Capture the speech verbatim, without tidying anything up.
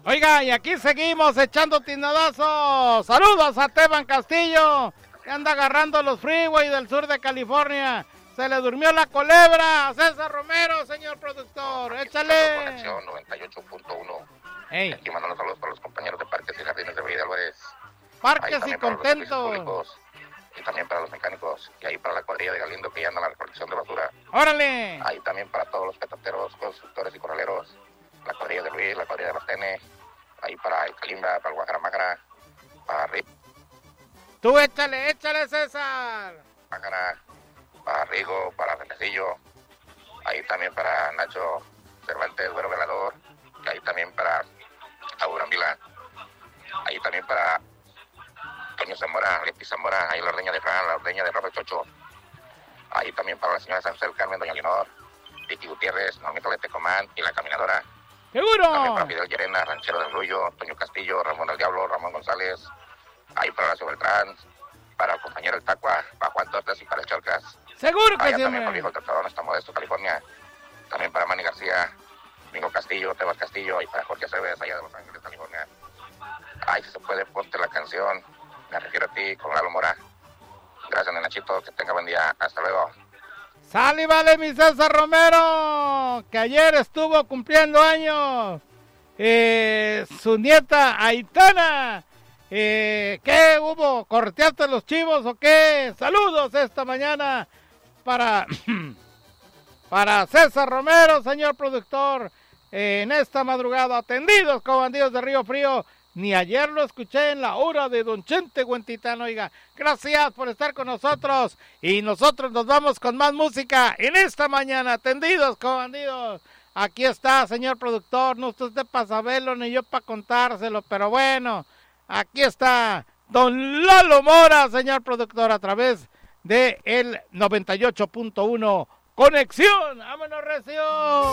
Oiga, y aquí seguimos echando tinadazos. Saludos a Teban Castillo, que anda agarrando los freeway del sur de California. Se le durmió la culebra a César Romero, señor productor. Échale. Conexión noventa y ocho punto uno. Ey. Aquí mandando saludos para los compañeros de Parques y Jardines de Valle Álvarez. Parques y contentos. Y también para los mecánicos. Y ahí para la cuadrilla de Galindo que ya anda en la recolección de basura. ¡Órale! Ahí también para todos los petateros, constructores y corraleros. La cuadrilla de Luis, la cuadrilla de Bastene. Ahí para el Calimba, para el Guajaramácara. Para Rick. Tú échale, échale, César. Mácara. Para Rigo, para Renecillo. Ahí también para Nacho Cervantes, Güero Velador. Y ahí también para Aurambila. Ahí también para Toño Zamora, Leti Zamora, ahí la ordeña de Fran, la ordeña de Rafa Chocho. Ahí también para la señora San José del Carmen, Doña Leonor, Vicky Gutiérrez, Normita de Tecomán y la caminadora. ¡Seguro! También para Fidel Llerena, Ranchero del Rullo, Toño Castillo, Ramón del Diablo, Ramón González. Ahí para Horacio Beltrán, para el compañero El Tacua, para Juan Torres y para el Chalcas. ¡Seguro que Allá sí, también para el me... viejo tratador, está Modesto, California. También para Manny García, Mingo Castillo, Tebas Castillo y para Jorge Aceves, allá de Los Ángeles, California. Ay, si se puede, ponte la canción. Me refiero a ti, con Lalo Mora. Gracias, Nenachito. Que tenga buen día. Hasta luego. Sale y vale, mi César Romero, que ayer estuvo cumpliendo años. Eh, su nieta Aitana. Eh, ¿Qué hubo? ¿Corteaste los chivos o qué? Saludos esta mañana para, para César Romero, señor productor. Eh, en esta madrugada, atendidos con bandidos de Río Frío. Ni ayer lo escuché en la hora de Don Chente Huentitán, oiga. Gracias por estar con nosotros. Y nosotros nos vamos con más música en esta mañana. Atendidos con bandidos. Aquí está, señor productor. No está usted para saberlo ni yo para contárselo. Pero bueno, aquí está Don Lalo Mora, señor productor, a través de el noventa y ocho punto uno Conexión. ¡Vámonos, recio!